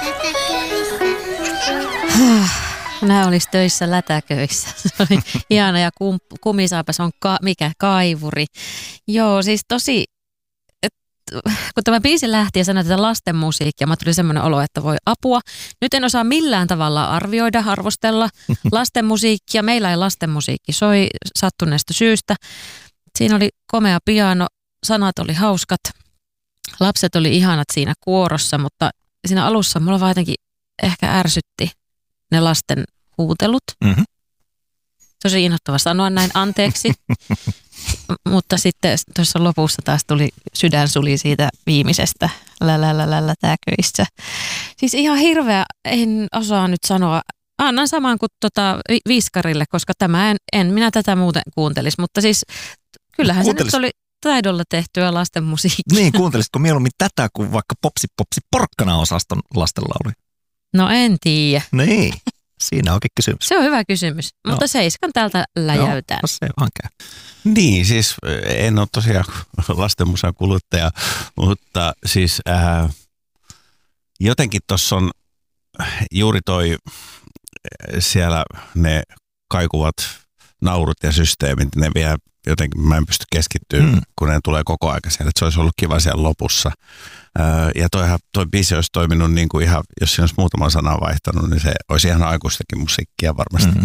Nämä olisi töissä lätäköissä. Se oli ihana ja kumisaapas on kaivuri. Joo, siis tosi, kun tämä biisi lähti ja sanoi tätä lasten musiikkia, mä tuli semmoinen olo, että voi apua. Nyt en osaa millään tavalla arvioida, arvostella lasten musiikkia. Meillä ei lasten musiikki soi sattuneesta syystä. Siinä oli komea piano, sanat oli hauskat, lapset oli ihanat siinä kuorossa, mutta siinä alussa mulla vaan jotenkin ehkä ärsytti ne lasten huutelut. Mm-hmm. Tosi innoittava sanoa näin, anteeksi. Mutta sitten tuossa lopussa taas tuli sydän suli siitä viimeisestä lätäköissä. Siis ihan hirveä, en osaa nyt sanoa. Annan saman kuin Viskarille, koska en minä tätä muuten kuuntelisi. Mutta siis kyllähän se nyt oli taidolla tehtyä lasten musiikkia. Niin, kuuntelisitko mieluummin tätä kuin vaikka Popsi Porkkana -osaston lastenlauluja? No en tiedä. Niin, siinä onkin kysymys. Se on hyvä kysymys, mutta 7 täältä läjäytään. Joo, se vaan käy. Niin, siis en ole tosiaan lastenmusan kuluttaja, mutta siis jotenkin tuossa on juuri toi siellä ne kaikuvat naurut ja systeemit, ne vielä jotenkin mä en pysty keskittymään, kun ne tulee koko aika siellä. Että se olisi ollut kiva siellä lopussa. Ja toi biisi olisi toiminut niin kuin ihan, jos siinä olisi muutama sana vaihtanut, niin se olisi ihan aikuistakin musiikkia varmasti.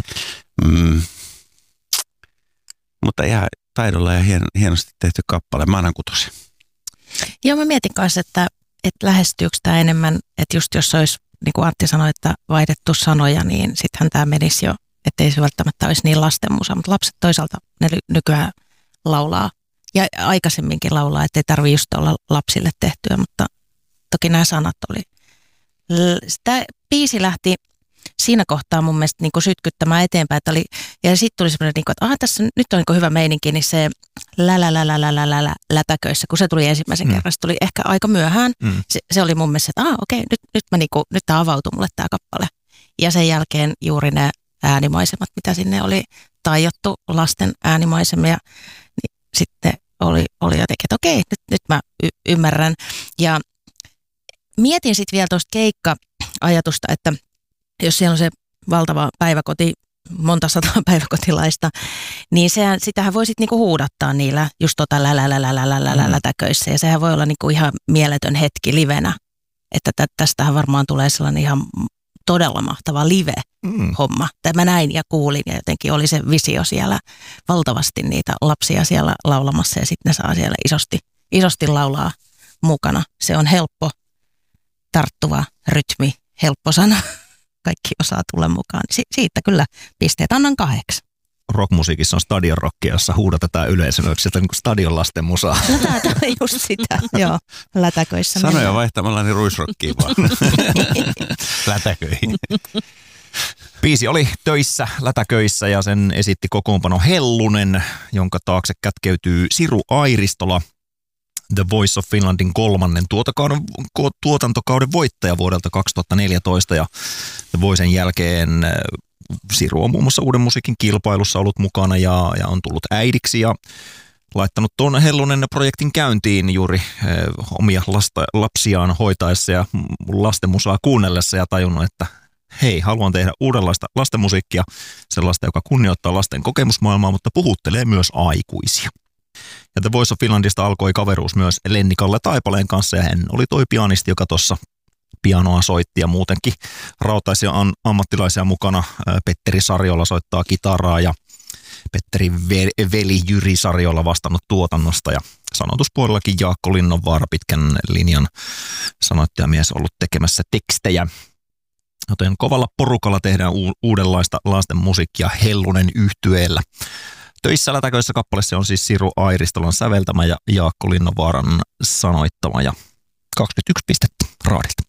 Mutta ihan taidolla ja hienosti tehty kappale. Mä annan 6. Joo, mä mietin kanssa, että lähestyykö tämä enemmän, että just jos olisi, niin kuin Antti sanoi, että vaihdettu sanoja, niin sittenhän tämä menisi jo, ettei se välttämättä olisi niin lastenmusa. Mutta lapset toisaalta ne nykyään laulaa ja aikaisemminkin laulaa, ettei tarvitse just olla lapsille tehtyä, mutta toki nämä sanat oli. Tämä biisi lähti siinä kohtaa mun mielestä niin kuin sytkyttämään eteenpäin, että oli, ja sitten tuli semmoinen, niin kuin, että tässä nyt on niin kuin hyvä meininki, niin se lätäköissä, kun se tuli ensimmäisen kerran, se tuli ehkä aika myöhään. Se oli mun mielestä, että okei, nyt tämä avautui mulle tämä kappale. Ja sen jälkeen juuri ne äänimaisemat, mitä sinne oli tajottu, lasten äänimaisemia, niin sitten oli jotenkin, että okei, nyt mä ymmärrän. Ja mietin sitten vielä tuosta keikka-ajatusta, että jos siellä on se valtava päiväkoti, monta sataa päiväkotilaista, niin sitähän voi sitten niinku huudattaa niillä just lätäköissä. Ja sehän voi olla niinku ihan mieletön hetki livenä. Että tästähän varmaan tulee sellainen ihan todella mahtava live-homma. Mä näin ja kuulin ja jotenkin oli se visio siellä valtavasti niitä lapsia siellä laulamassa ja sitten ne saa siellä isosti laulaa mukana. Se on helppo, tarttuva rytmi, helppo sana. Kaikki osaa tulla mukaan. Siitä kyllä pisteet annan 8. Rockmusiikissa on stadionrockia, jossa huudatetaan yleisöksi, sieltä niin kuin stadion lasten musaa. No tämä on just sitä, joo, lätäköissä. Sanoja vaihtamalla niin ruisrockiin vaan. Lätäköihin. Biisi oli töissä, lätäköissä ja sen esitti kokoonpano Hellunen, jonka taakse kätkeytyy Siru Airistola. The Voice of Finlandin 3. tuotantokauden voittaja vuodelta 2014 ja The Voicen jälkeen Siru on muun muassa Uuden musiikin kilpailussa ollut mukana ja on tullut äidiksi ja laittanut tuon Hellunen projektin käyntiin juuri omia lapsiaan hoitaessa ja lastenmusaa kuunnellessa ja tajunnut, että hei, haluan tehdä uudenlaista lastenmusiikkia, sellaista, joka kunnioittaa lasten kokemusmaailmaa, mutta puhuttelee myös aikuisia. Ja The Voice of Finlandista alkoi kaveruus myös Lenni-Kalle Taipaleen kanssa ja hän oli toi pianisti, joka tuossa pianoa soitti ja muutenkin rautaisia ammattilaisia mukana. Petteri Sarjola soittaa kitaraa ja Petteri veli Jyri Sarjola vastannut tuotannosta ja sanotuspuolellakin Jaakko Linnonvaara pitkän linjan sanoittajamies ollut tekemässä tekstejä. Joten kovalla porukalla tehdään uudenlaista lasten musiikkia Hellunen yhtyeellä. Töissä lätäköissä kappaleessa on siis Siru Airistolan säveltämä ja Jaakko Linnonvaaran sanoittama ja 21 pistettä raadilta.